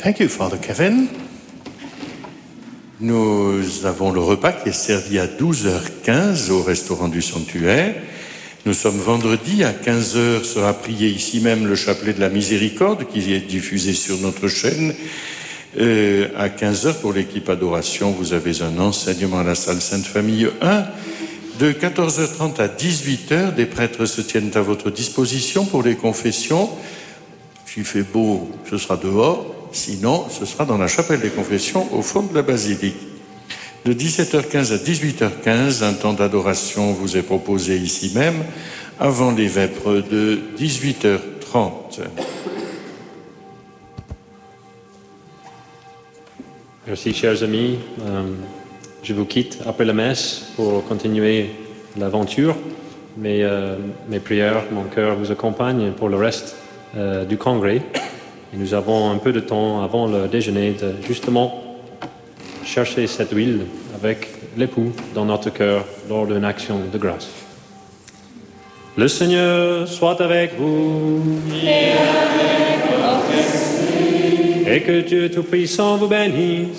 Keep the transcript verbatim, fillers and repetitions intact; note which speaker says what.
Speaker 1: Thank you, Father Kevin. Nous avons le repas qui est servi à douze heures quinze au restaurant du Sanctuaire. Nous sommes vendredi, à quinze heures sera prié ici même le chapelet de la miséricorde qui est diffusé sur notre chaîne. Euh, à quinze heures pour l'équipe adoration, vous avez un enseignement à la salle Sainte Famille un. De quatorze heures trente à dix-huit heures, des prêtres se tiennent à votre disposition pour les confessions. S'il fait beau, ce sera dehors. Sinon, ce sera dans la chapelle des confessions au fond de la basilique. De dix-sept heures quinze à dix-huit heures quinze, un temps d'adoration vous est proposé ici même, avant les vêpres de dix-huit heures trente.
Speaker 2: Merci, chers amis. Euh, je vous quitte après la messe pour continuer l'aventure. Mais euh, mes prières, mon cœur vous accompagne pour le reste euh, du congrès. Et nous avons un peu de temps avant le déjeuner de justement chercher cette huile avec l'époux dans notre cœur lors d'une action de grâce. Le Seigneur soit avec vous. Et avec votre esprit. Et que Dieu Tout-Puissant vous bénisse,